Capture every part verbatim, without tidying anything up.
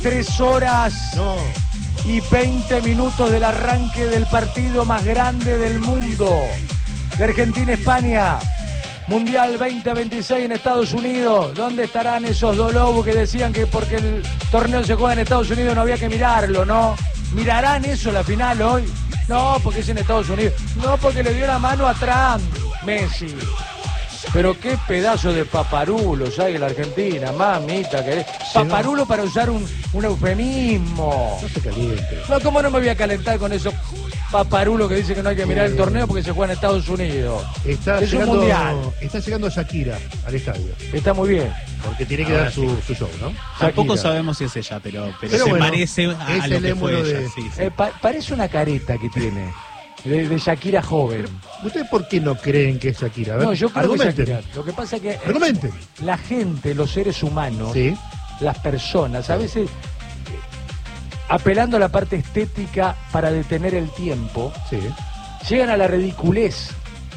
Tres horas No. y veinte minutos del arranque del partido más grande del mundo. De Argentina-España. Mundial veinte veintiséis en Estados Unidos. ¿Dónde estarán esos dos lobos que decían que porque el torneo se juega en Estados Unidos no había que mirarlo, no? ¿Mirarán eso la final hoy? No, porque es en Estados Unidos. No, porque le dio la mano a Trump, Messi. Pero qué pedazo de paparulos hay en la Argentina, mamita. Que... Paparulo para usar un, un eufemismo. No se caliente. No, ¿cómo no me voy a calentar con eso? Paparulo que dice que no hay que mirar el torneo porque se juega en Estados Unidos. Está es llegando, un mundial. Está llegando Shakira al estadio. Está muy bien. Porque tiene que Ahora dar su, su show, ¿no? Tampoco Shakira. sabemos si es ella, pero, pero, Pero se bueno, parece a, es a lo el que fue émulo ella. de- Sí, sí. Eh, pa- parece una careta que tiene. De, de Shakira joven. ¿Ustedes por qué no creen que es Shakira? A ver, No, yo creo que es argumenten. Shakira. Lo que pasa es que eh, Argumenten. la gente, los seres humanos, Sí. las personas, a veces eh, apelando a la parte estética para detener el tiempo, Sí. llegan a la ridiculez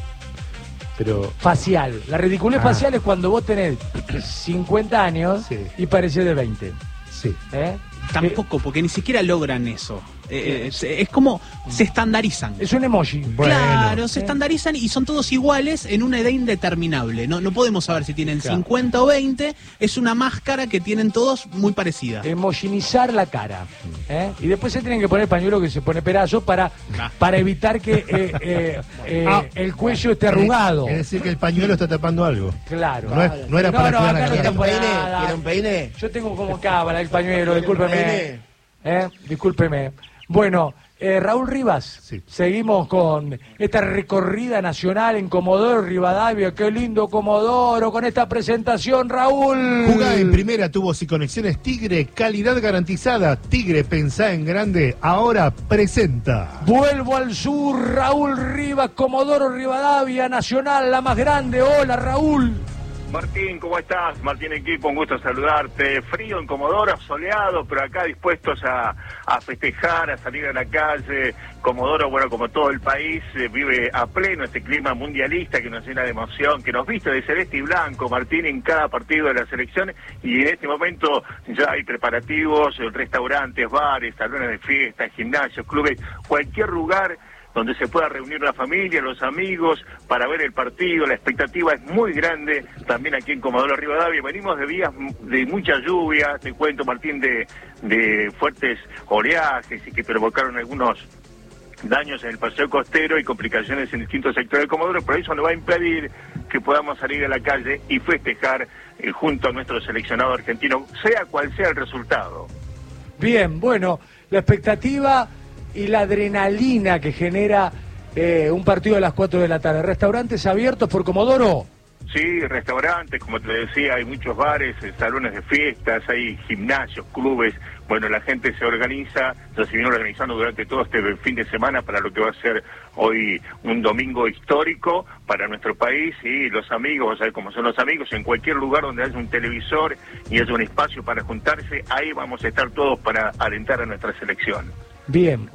Pero. facial. La ridiculez Ah. facial es cuando vos tenés cincuenta años Sí. y parecés de veinte. Sí. ¿eh? Tampoco, porque ni siquiera logran eso. Eh, es, es como se estandarizan. Es un emoji. Bueno, Claro, se ¿eh? estandarizan y son todos iguales en una edad indeterminable. No, no podemos saber si tienen Claro. cincuenta o veinte. Es una máscara que tienen todos muy parecida. Emojinizar la cara. ¿eh? Y después se tienen que poner pañuelo que se pone pedazo para, Ah. para evitar que eh, eh, eh, Ah. el cuello esté arrugado. Es decir, que el pañuelo está tapando algo. Claro. No, es- no era para no, cuidar la acá no garganta. tapo ¿Quiere un peine? nada. ¿Quiere un peine? Yo tengo como cábala el pañuelo, ¿Quiere un discúlpeme. peine? ¿eh? Discúlpeme. Bueno, eh, Raúl Rivas, Sí. seguimos con esta recorrida nacional en Comodoro Rivadavia. Qué lindo Comodoro con esta presentación, Raúl. Jugá en primera, tubos y conexiones Tigre, calidad garantizada. Tigre, pensá en grande, ahora presenta. Vuelvo al sur, Raúl Rivas, Comodoro Rivadavia, Nacional, la más grande. Hola, Raúl. Martín, ¿cómo estás? Martín Equipo, un gusto saludarte. Frío en Comodoro, soleado, pero acá dispuestos a, a festejar, a salir a la calle. Comodoro, bueno, como todo el país, eh, vive a pleno este clima mundialista que nos llena de emoción, que nos viste de celeste y blanco, Martín, en cada partido de la selección. Y en este momento ya hay preparativos, eh, restaurantes, bares, salones de fiesta, gimnasios, clubes, cualquier lugar donde se pueda reunir la familia, los amigos, para ver el partido. La expectativa es muy grande, también aquí en Comodoro Rivadavia. Venimos de días de mucha lluvia, te cuento, Martín, de, de fuertes oleajes y que provocaron algunos daños en el paseo costero y complicaciones en distintos sectores de Comodoro, pero eso no va a impedir que podamos salir a la calle y festejar eh, junto a nuestro seleccionado argentino, sea cual sea el resultado. Bien, bueno, la expectativa y la adrenalina que genera eh, un partido a las cuatro de la tarde. ¿Restaurantes abiertos por Comodoro? Sí, restaurantes, como te decía, hay muchos bares, eh, salones de fiestas, hay gimnasios, clubes. Bueno, la gente se organiza, ya se viene organizando durante todo este fin de semana para lo que va a ser hoy un domingo histórico para nuestro país, y los amigos, ¿sabes cómo son los amigos? En cualquier lugar donde haya un televisor y haya un espacio para juntarse, ahí vamos a estar todos para alentar a nuestra selección. Bien,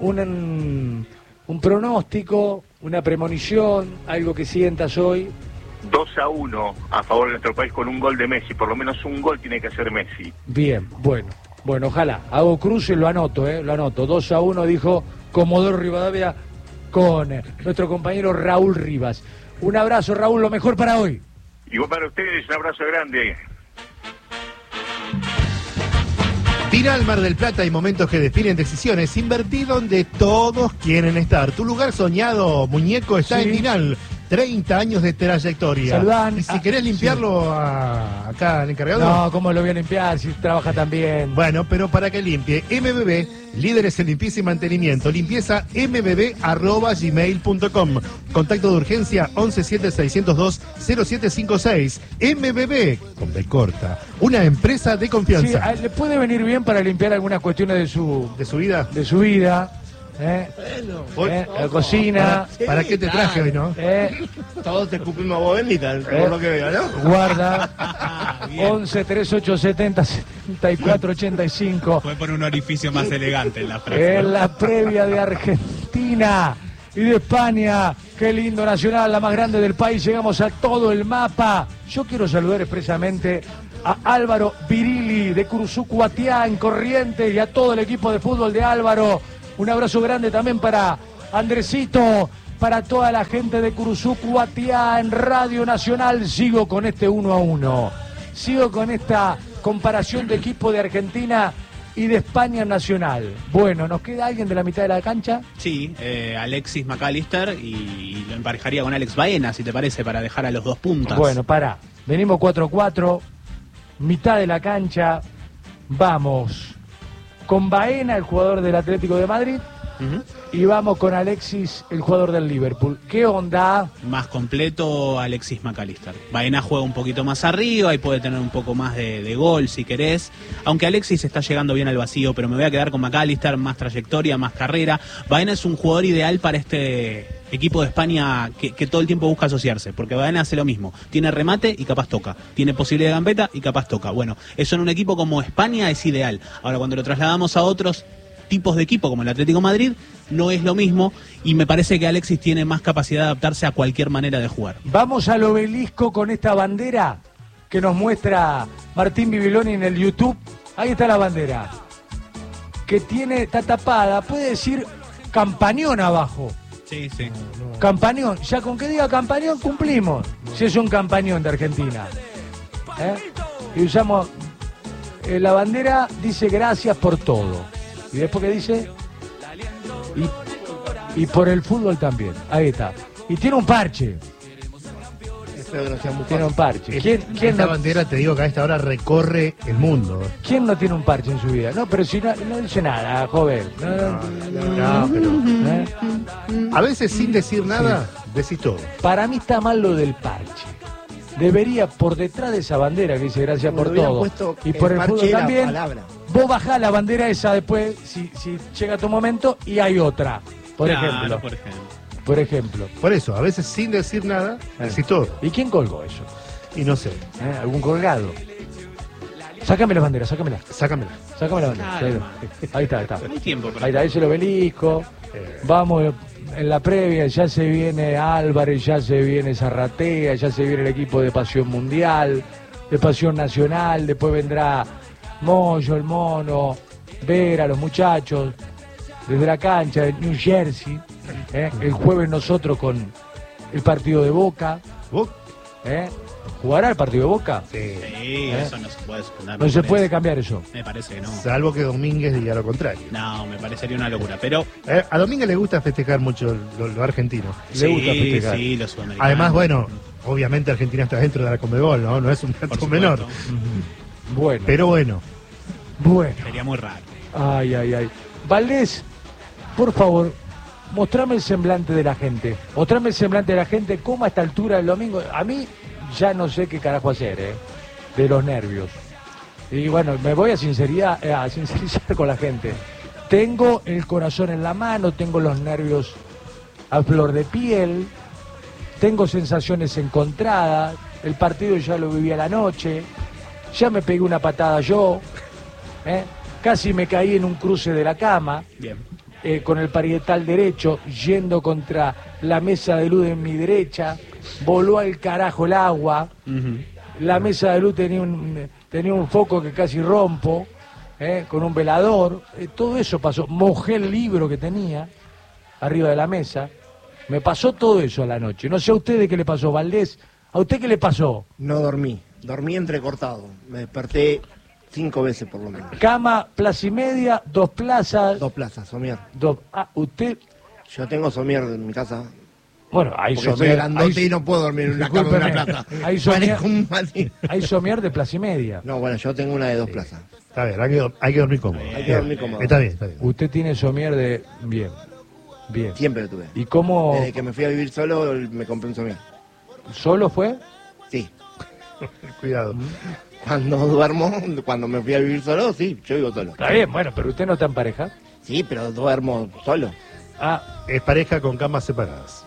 un, un pronóstico, una premonición, algo que sientas hoy. dos a uno a favor de nuestro país con un gol de Messi, por lo menos un gol tiene que hacer Messi. Bien, bueno, bueno, ojalá. Hago cruce, lo anoto, eh, lo anoto. dos a uno dijo Comodoro Rivadavia con eh, nuestro compañero Raúl Rivas. Un abrazo, Raúl, lo mejor para hoy. Igual para ustedes, un abrazo grande. Final Mar del Plata y momentos que definen decisiones. Invertí donde todos quieren estar. Tu lugar soñado, muñeco, está Sí. en Dinal. treinta años de trayectoria. Saludán. Y si Ah, querés limpiarlo sí. a- acá al encargado. No, ¿cómo lo voy a limpiar si trabaja tan bien? Bueno, pero para que limpie, M B B, líderes en limpieza y mantenimiento. Limpieza m b b arroba gmail punto com. Contacto de urgencia once siete seiscientos dos cero siete cinco seis. M B B, con B corta. Una empresa de Sí, confianza. a- le puede venir bien para limpiar algunas cuestiones de su, ¿De su vida? de su vida. ¿eh? Hoy- ¿eh? La cocina. ¿Para, para qué te traje hoy, no? ¿eh? Todos te escupimos a vos, bendita, Eh. por lo que veo, ¿no? Guarda. once treinta y ocho setenta setenta y cuatro ochenta y cinco. Puede poner un orificio más elegante en la frase. En la previa de Argentina y de España. Qué lindo, Nacional, la más grande del país. Llegamos a todo el mapa. Yo quiero saludar expresamente a Álvaro Virilli de de Curuzú Cuatiá en Corrientes y a todo el equipo de fútbol de Álvaro. Un abrazo grande también para Andresito, para toda la gente de Curuzú Cuatiá en Radio Nacional. Sigo con este uno a uno. Sigo con esta comparación de equipo de Argentina y de España Nacional. Bueno, ¿nos queda alguien de la mitad de la cancha? Sí, eh, Alexis McAllister, y lo emparejaría con Alex Baena, si te parece, para dejar a los dos puntas. Bueno, pará. Venimos cuatro cuatro, mitad de la cancha. Vamos con Baena, el jugador del Atlético de Madrid, uh-huh. y vamos con Alexis, el jugador del Liverpool. ¿Qué onda? Más completo Alexis McAllister. Baena juega un poquito más arriba y puede tener un poco más de, de gol si querés. Aunque Alexis está llegando bien al vacío, pero me voy a quedar con McAllister, más trayectoria, más carrera. Baena es un jugador ideal para este equipo de España que, que todo el tiempo busca asociarse, porque Baena hace lo mismo. Tiene remate y capaz toca. Tiene posibilidad de gambeta y capaz toca. Bueno, eso en un equipo como España es ideal. Ahora, cuando lo trasladamos a otros tipos de equipo como el Atlético de Madrid, no es lo mismo, y me parece que Alexis tiene más capacidad de adaptarse a cualquier manera de jugar. Vamos al obelisco con esta bandera que nos muestra Martín Bibiloni en el YouTube. Ahí está la bandera, que tiene, está tapada, puede decir Campañón abajo. Sí, sí. Campañón, ya con que diga Campañón cumplimos, si es un Campañón de Argentina. ¿Eh? Y usamos, eh, la bandera dice gracias por todo. Y después que dice, y, y por el fútbol también. Ahí está. Y tiene un parche. Espero que no sea muy Tiene un parche. ¿Quién, quién Esta no, bandera, te digo que a esta hora recorre el mundo. ¿Quién no tiene un parche en su vida? No, pero si no, no dice nada, joven. No, no, No, pero ¿eh? a veces sin decir nada, decís todo. Para mí está mal lo del parche. Debería, por detrás de esa bandera que dice gracias por Hubieran todo, puesto y por el parche fútbol y la también, palabra. vos bajás la bandera esa después, si, si llega tu momento, y hay otra, por Claro, ejemplo. por ejemplo. Por ejemplo. Por eso, a veces sin decir nada, decís todo. ¿Y quién colgó eso? Y no sé, ¿Eh? ¿Algún colgado? Sácame la bandera, sácamela. sácamela. Sácame la bandera. Claro. Ahí está, ahí está. No hay tiempo para Ahí está, ahí es el obelisco. Vamos en la previa, ya se viene Álvarez, ya se viene Zarratea, ya se viene el equipo de Pasión Mundial, de Pasión Nacional, después vendrá Moyo, el Mono, Vera, los muchachos, desde la cancha de New Jersey. ¿eh? El jueves nosotros con el partido de Boca. ¿Vos? ¿eh? ¿Jugará el partido de Boca? Sí. Sí, eso no se puede suspender. No me se parece. puede cambiar eso. Me parece que no. Salvo que Domínguez diga lo contrario. No, me parecería una locura. Pero Eh, a Domínguez le gusta festejar mucho lo, lo argentino. Le gusta sí, festejar. sí, los sudamericanos. Además, bueno, obviamente Argentina está dentro de la Conmebol, ¿no? No es un Por dato supuesto. menor. Bueno, Pero bueno, bueno. Sería muy raro. Ay, ay, ay. Valdés, por favor, mostrame el semblante de la gente. Mostrame el semblante de la gente, cómo a esta altura del domingo. A mí ya no sé qué carajo hacer, ¿eh? De los nervios. Y bueno, me voy a, sinceridad, eh, a sincerizar con la gente. Tengo el corazón en la mano, tengo los nervios a flor de piel, tengo sensaciones encontradas. El partido ya lo viví a la noche, ya me pegué una patada yo, ¿eh? Casi me caí en un cruce de la cama. Bien. Eh, con el parietal derecho, yendo contra la mesa de luz en mi derecha, voló al carajo el agua, Uh-huh. la mesa de luz tenía un, tenía un foco que casi rompo, eh, con un velador, eh, todo eso pasó, mojé el libro que tenía arriba de la mesa, me pasó todo eso a la noche, no sé a ustedes qué le pasó, Valdés, ¿a usted qué le pasó? No dormí, dormí entrecortado. Me desperté cinco veces por lo menos. Cama, plaza y media, dos plazas, Dos plazas, somier. dos, ah, usted, Yo tengo somier en mi casa. bueno, hay Porque soy somier, grandote hay- y no puedo dormir en una cama de una discúlpeme, plaza. hay somier- Parezco un maní. hay somier de plaza y media. No, bueno, yo tengo una de dos plazas. está bien, hay que, hay que dormir cómodo. Hay que dormir cómodo. Está bien, está bien. Usted tiene somier de... Bien, bien. Siempre lo tuve. ¿Y cómo Desde que me fui a vivir solo, me compré un somier. solo fue? Sí. Cuidado. Cuando duermo, cuando me fui a vivir solo, sí, yo vivo solo. Está bien, bueno, pero usted no está en pareja. Sí, pero duermo solo. Ah, Es pareja con camas separadas.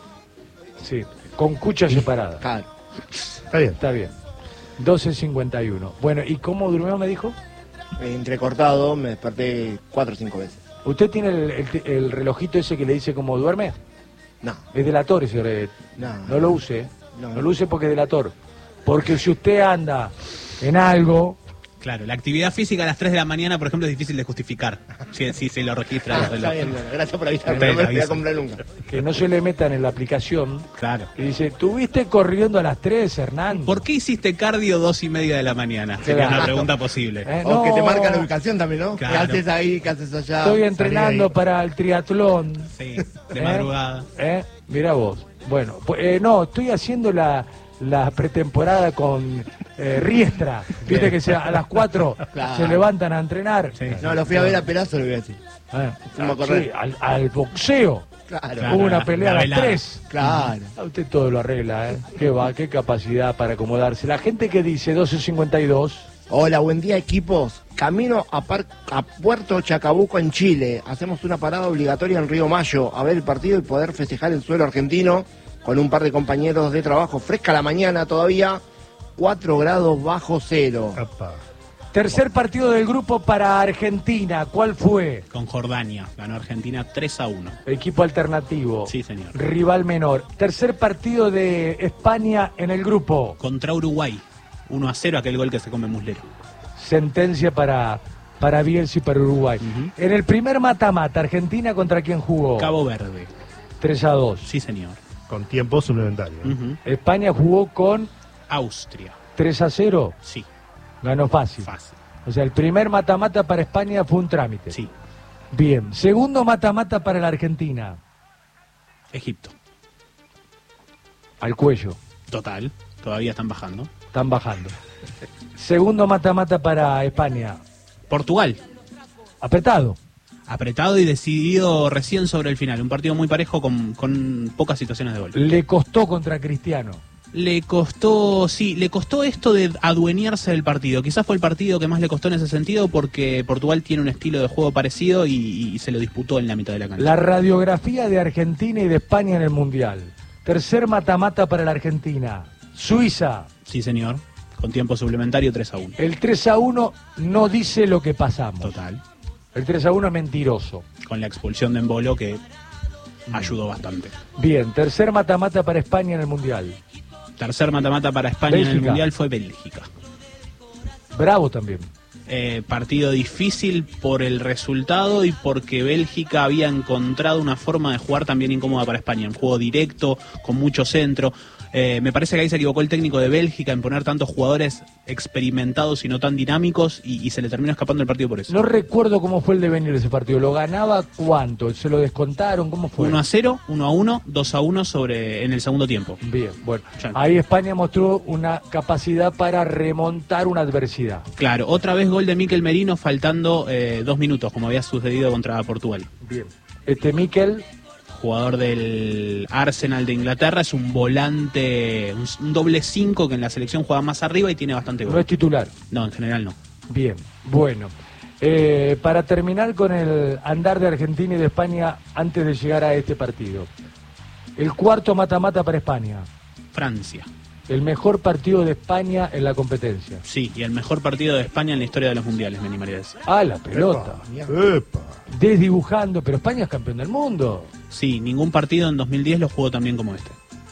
sí, con cuchas separadas. Claro. Está bien. Está bien. doce cincuenta y uno. Bueno, ¿y cómo durmió, me dijo? Entrecortado, me desperté cuatro o cinco veces. ¿Usted tiene el, el- el relojito ese que le dice cómo duerme? No, Es delator ese reloj. no. No lo use. No. No lo use porque es delator. Porque si usted anda en algo, Claro, la actividad física a las tres de la mañana, por ejemplo, es difícil de justificar. Si, si se lo registra el Ah, está reloj. bien, bueno, gracias por avisarme, Ustedes no me lo voy a avisan. comprar nunca. Que no se le metan en la aplicación. Claro. Y dice, ¿tuviste corriendo a las tres, Hernán? ¿Por qué hiciste cardio dos y media de la mañana? Sería Claro. una pregunta posible. Eh, O no, que te marca la ubicación también, ¿no? Claro. ¿Qué haces ahí? ¿Qué haces allá? Estoy entrenando ahí. para el triatlón. Sí, de ¿Eh? madrugada. ¿Eh? Mira vos. Bueno, pues, eh, no, estoy haciendo la, la pretemporada con eh, Riestra. Viste que se- a las cuatro Claro. se levantan a entrenar. Sí. No, lo fui a ver a Perazo, le voy a decir. Eh, Fuimos a correr. sí, al, al boxeo. Claro, Claro. Hubo una la- pelea la a las velada. tres. claro. A usted todo lo arregla, ¿eh? Qué va, qué capacidad para acomodarse. La gente que dice doce cincuenta y dos. Hola, buen día, equipos. Camino a, Par- a Puerto Chacabuco, en Chile. Hacemos una parada obligatoria en Río Mayo a ver el partido y poder festejar el suelo argentino con un par de compañeros de trabajo. Fresca la mañana todavía, cuatro grados bajo cero. Apa. Tercer partido del grupo para Argentina. ¿Cuál fue? Con Jordania. Ganó Argentina tres a uno. Equipo alternativo. Sí, señor. Rival menor. Tercer partido de España en el grupo. Contra Uruguay. uno a cero, aquel gol que se come Muslero. Sentencia para, para Bielsa y para Uruguay. Ujú. En el primer mata-mata, Argentina contra quién jugó. Cabo Verde. tres a dos. Sí, señor. Con tiempo suplementario. Ujú. España jugó con Austria. tres a cero. Sí, Ganó fácil. fácil. O sea, el primer mata-mata para España fue un trámite. Sí. Bien. Segundo mata-mata para la Argentina. Egipto. Al cuello. Total. Todavía están bajando. Están bajando. Segundo mata-mata para España. Portugal. Apretado. Apretado y decidido recién sobre el final. Un partido muy parejo con, con pocas situaciones de gol. Le costó contra Cristiano. Le costó, sí, le costó esto de adueñarse del partido. Quizás fue el partido que más le costó en ese sentido porque Portugal tiene un estilo de juego parecido y, y se lo disputó en la mitad de la cancha. La radiografía de Argentina y de España en el Mundial. Tercer mata-mata para la Argentina. Suiza. Sí, señor. Con tiempo suplementario tres a uno. El tres a uno no dice lo que pasamos. Total. El tres a uno es mentiroso. Con la expulsión de Embolo que ayudó bastante. Bien, tercer mata-mata para España en el Mundial. Tercer mata-mata para España en el Bélgica. Mundial fue Bélgica. Bravo también. Eh, partido difícil por el resultado y porque Bélgica había encontrado una forma de jugar también incómoda para España. Un juego directo, con mucho centro. Eh, me parece que ahí se equivocó el técnico de Bélgica en poner tantos jugadores experimentados y no tan dinámicos y, y se le terminó escapando el partido por eso. No recuerdo cómo fue el devenir de ese partido. ¿Lo ganaba cuánto? ¿Se lo descontaron? ¿Cómo fue? uno a cero, uno a uno, dos a uno sobre, en el segundo tiempo. Bien, bueno. Ya. Ahí España mostró una capacidad para remontar una adversidad. Claro, otra vez gol de Mikel Merino faltando eh, dos minutos, como había sucedido contra Portugal. Bien. Este Mikel, Jugador del Arsenal de Inglaterra, es un volante, un, un doble cinco que en la selección juega más arriba y tiene bastante no gol. es titular. No, en general no. Bien, bueno. Eh, para terminar con el andar de Argentina y de España antes de llegar a este partido. El cuarto mata-mata para España. Francia. El mejor partido de España en la competencia. Sí, y el mejor partido de España en la historia de los mundiales, me animaría a decir. Ah, la pelota. Epa. Desdibujando, pero España es campeón del mundo. Sí, ningún partido en dos mil diez lo jugó tan bien como este.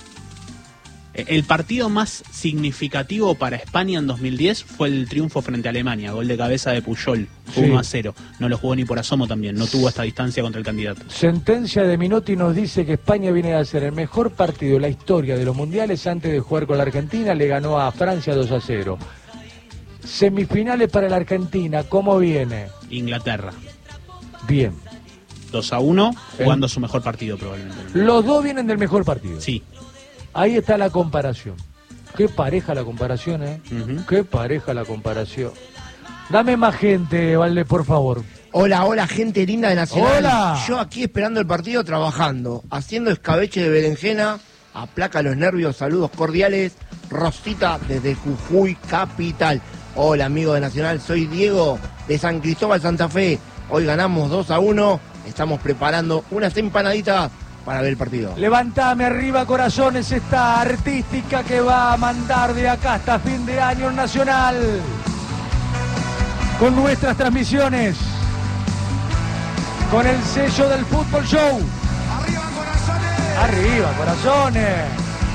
Eh, El partido más significativo para España en dos mil diez fue el triunfo frente a Alemania, gol de cabeza de Puyol, Sí. uno a cero. No lo jugó ni por asomo también, no tuvo esta distancia contra el candidato. Sentencia de Minotti nos dice que España viene a hacer el mejor partido de la historia de los mundiales antes de jugar con la Argentina. Le ganó a Francia dos a cero. Semifinales para la Argentina, ¿cómo viene? Inglaterra, Bien. dos a uno, jugando su mejor partido probablemente. Los dos vienen del mejor partido. Sí. Ahí está la comparación. Qué pareja la comparación, ¿eh? Ujú. Qué pareja la comparación. Dame más gente, Valde, por favor. Hola, hola, gente linda de Nacional. Hola. Yo aquí esperando el partido, trabajando, haciendo escabeche de berenjena, aplaca los nervios, saludos cordiales. Rosita desde Jujuy, capital. Hola, amigo de Nacional, soy Diego de San Cristóbal, Santa Fe. Hoy ganamos dos a uno, estamos preparando unas empanaditas para ver el partido. Levantame arriba, corazones, esta artística que va a mandar de acá hasta fin de año en Nacional. Con nuestras transmisiones. Con el sello del Fútbol Show. Arriba, corazones. Arriba, corazones.